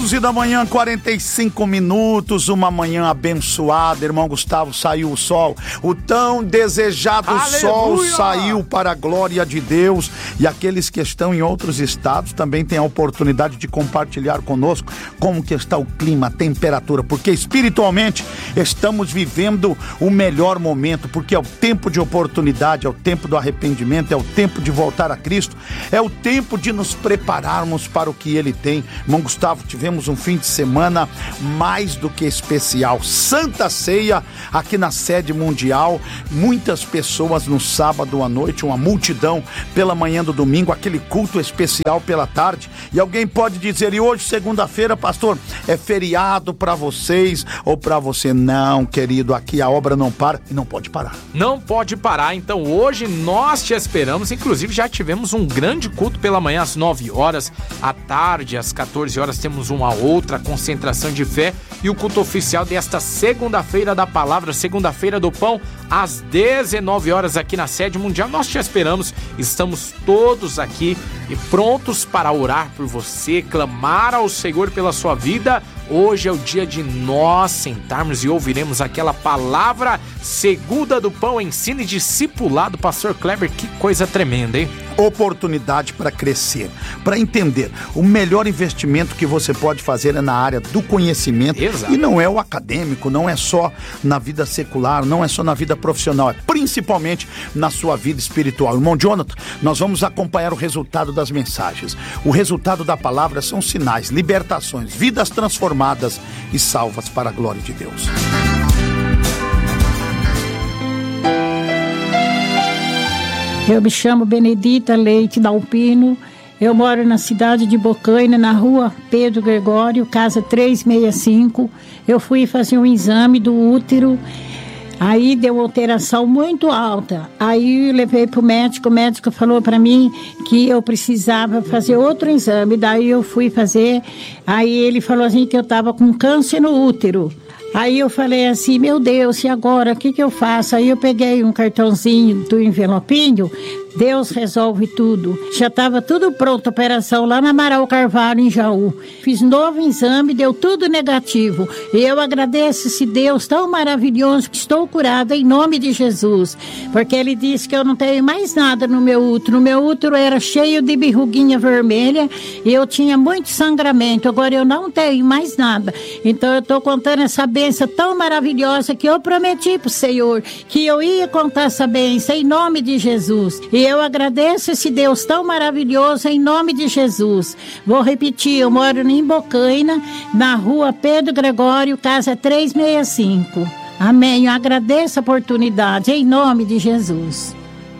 11 da manhã, 45 minutos, uma manhã abençoada, irmão Gustavo, saiu o sol, o tão desejado Aleluia! Sol saiu para a glória de Deus, e aqueles que estão em outros estados também têm a oportunidade de compartilhar conosco como que está o clima, a temperatura, porque espiritualmente estamos vivendo o melhor momento, porque é o tempo de oportunidade, é o tempo do arrependimento, é o tempo de voltar a Cristo, é o tempo de nos prepararmos para o que Ele tem. Irmão Gustavo, tivemos um fim de semana mais do que especial, Santa Ceia aqui na sede mundial, muitas pessoas no sábado à noite, uma multidão pela manhã do domingo, aquele culto especial pela tarde, e alguém pode dizer, e hoje segunda-feira, pastor, é feriado para vocês ou para você? Não, querido, aqui a obra não para e não pode parar. Não pode parar, então hoje nós te esperamos, inclusive já tivemos um grande culto pela manhã às 9 horas, à tarde às 14 horas temos uma outra concentração de fé e o culto oficial desta segunda-feira da palavra, segunda-feira do pão, às 19 horas aqui na sede mundial. Nós te esperamos, estamos todos aqui e prontos para orar por você, clamar ao Senhor pela sua vida. Hoje é o dia de nós sentarmos e ouviremos aquela palavra segunda do pão, ensino e discipulado, pastor Kleber, que coisa tremenda, hein? Oportunidade para crescer, para entender. O melhor investimento que você pode fazer é na área do conhecimento. Exato. E não é o acadêmico, não é só na vida secular, não é só na vida profissional, é principalmente na sua vida espiritual. Irmão Jonathan, nós vamos acompanhar o resultado das mensagens. O resultado da palavra são sinais, libertações, vidas transformadas e salvas para a glória de Deus. Eu me chamo Benedita Leite Dalpino, eu moro na cidade de Bocaina, na rua Pedro Gregório, casa 365. Eu fui fazer um exame do útero, aí deu alteração muito alta. Aí eu levei para o médico falou para mim que eu precisava fazer outro exame. Daí eu fui fazer, aí ele falou assim que eu estava com câncer no útero. Aí eu falei assim, meu Deus, e agora, o que eu faço? Aí eu peguei um cartãozinho do envelopinho, Deus resolve tudo. Já estava tudo pronto, a operação lá na Amaral Carvalho, em Jaú. Fiz novo exame, deu tudo negativo. E eu agradeço esse Deus tão maravilhoso que estou curada em nome de Jesus. Porque Ele disse que eu não tenho mais nada no meu útero. O meu útero era cheio de verruguinha vermelha e eu tinha muito sangramento. Agora eu não tenho mais nada. Então eu estou contando essa bênção tão maravilhosa que eu prometi para o Senhor que eu ia contar essa bênção em nome de Jesus. E eu agradeço esse Deus tão maravilhoso em nome de Jesus. Vou repetir, eu moro em Bocaina, na rua Pedro Gregório, casa 365. Amém. Eu agradeço a oportunidade em nome de Jesus.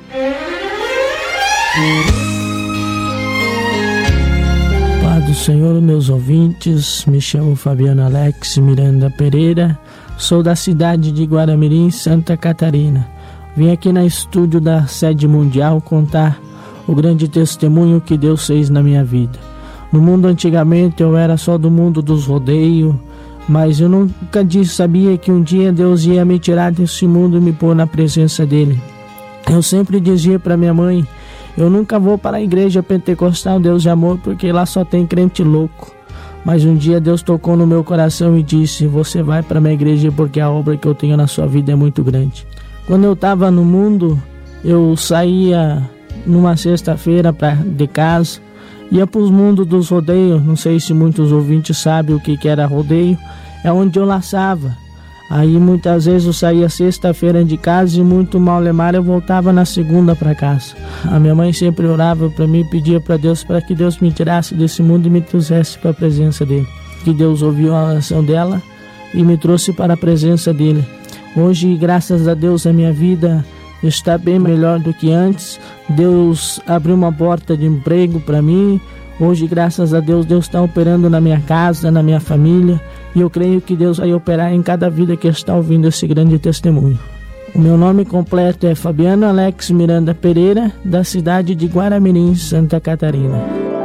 Pai do Senhor, meus ouvintes, me chamo Fabiano Alex Miranda Pereira, sou da cidade de Guaramirim, Santa Catarina. Vim aqui na estúdio da sede mundial contar o grande testemunho que Deus fez na minha vida. No mundo antigamente eu era só do mundo dos rodeios, mas eu nunca sabia que um dia Deus ia me tirar desse mundo e me pôr na presença dele. Eu sempre dizia para minha mãe, eu nunca vou para a igreja pentecostal Deus de Amor, porque lá só tem crente louco. Mas um dia Deus tocou no meu coração e disse, você vai para a minha igreja porque a obra que eu tenho na sua vida é muito grande. Quando eu estava no mundo, eu saía numa sexta-feira de casa, ia para os mundos dos rodeios, não sei se muitos ouvintes sabem o que era rodeio, é onde eu laçava. Aí muitas vezes eu saía sexta-feira de casa e muito mal lemar eu voltava na segunda para casa. A minha mãe sempre orava para mim e pedia para Deus para que Deus me tirasse desse mundo e me trouxesse para a presença dele. Que Deus ouviu a oração dela e me trouxe para a presença dele. Hoje, graças a Deus, a minha vida está bem melhor do que antes. Deus abriu uma porta de emprego para mim. Hoje, graças a Deus, Deus está operando na minha casa, na minha família. E eu creio que Deus vai operar em cada vida que está ouvindo esse grande testemunho. O meu nome completo é Fabiano Alex Miranda Pereira, da cidade de Guaramirim, Santa Catarina.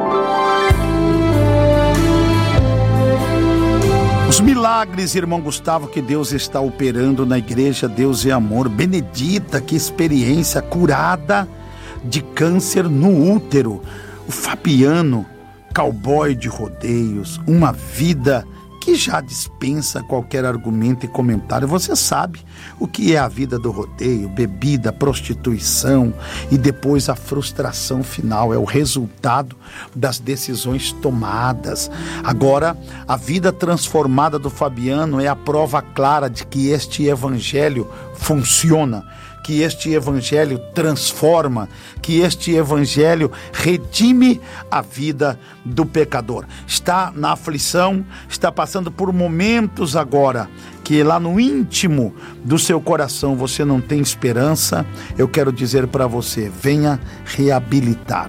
Os milagres, irmão Gustavo, que Deus está operando na igreja Deus é Amor. Benedita, que experiência, curada de câncer no útero. O Fabiano cowboy de rodeios, uma vida que já dispensa qualquer argumento e comentário. Você sabe o que é a vida do rodeio: bebida, prostituição e depois a frustração final. É o resultado das decisões tomadas. Agora, a vida transformada do Fabiano é a prova clara de que este evangelho funciona, que este evangelho transforma, que este evangelho redime a vida do pecador. Está na aflição, está passando por momentos agora que lá no íntimo do seu coração você não tem esperança. Eu quero dizer para você: venha reabilitar,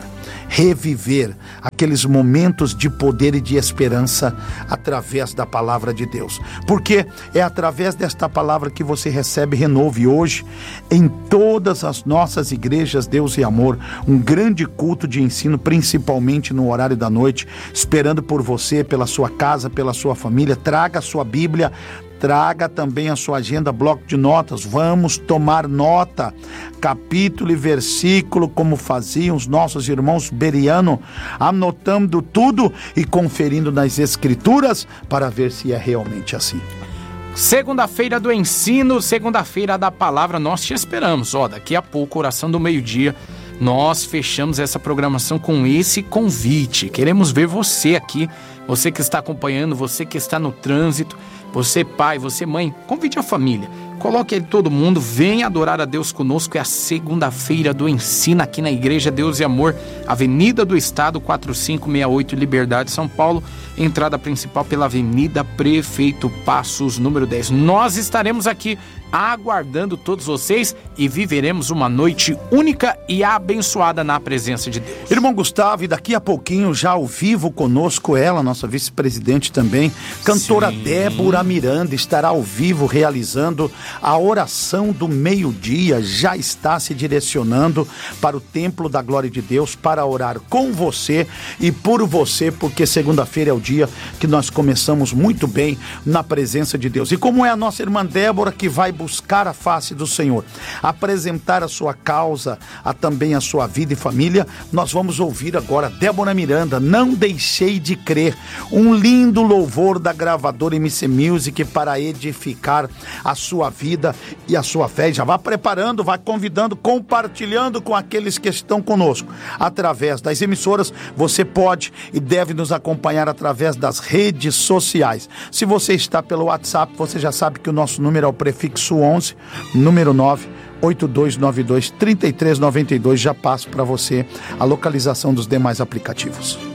reviver aqueles momentos de poder e de esperança através da palavra de Deus, porque é através desta palavra que você recebe renovo. E hoje, em todas as nossas igrejas Deus e Amor, um grande culto de ensino, principalmente no horário da noite, esperando por você, pela sua casa, pela sua família. Traga a sua Bíblia, traga também a sua agenda, bloco de notas. Vamos tomar nota, capítulo e versículo, como faziam os nossos irmãos Beriano, anotando tudo e conferindo nas escrituras para ver se é realmente assim. Segunda-feira do ensino, segunda-feira da palavra, nós te esperamos. Daqui a pouco, oração do meio-dia, nós fechamos essa programação com esse convite. Queremos ver você aqui, você que está acompanhando, você que está no trânsito, você pai, você mãe, convide a família, coloque todo mundo, venha adorar a Deus conosco. É a segunda-feira do ensino aqui na Igreja Deus e Amor, Avenida do Estado, 4568, Liberdade, São Paulo, entrada principal pela Avenida Prefeito Passos, número 10. Nós estaremos aqui aguardando todos vocês e viveremos uma noite única e abençoada na presença de Deus. Irmão Gustavo, e daqui a pouquinho, já ao vivo conosco, ela, nossa vice-presidente também, cantora Sim. Débora Miranda, estará ao vivo realizando a oração do meio-dia. Já está se direcionando para o Templo da Glória de Deus para orar com você e por você, porque segunda-feira é o dia que nós começamos muito bem na presença de Deus. E como é a nossa irmã Débora que vai buscar a face do Senhor, apresentar a sua causa, também a sua vida e família, nós vamos ouvir agora Débora Miranda, Não Deixei de Crer, um lindo louvor da gravadora MC Music para edificar a sua vida e a sua fé. Já vá preparando, vá convidando, compartilhando com aqueles que estão conosco através das emissoras. Você pode e deve nos acompanhar através das redes sociais. Se você está pelo WhatsApp, você já sabe que o nosso número é o prefixo 11, número 98292-3392. Já passo para você a localização dos demais aplicativos.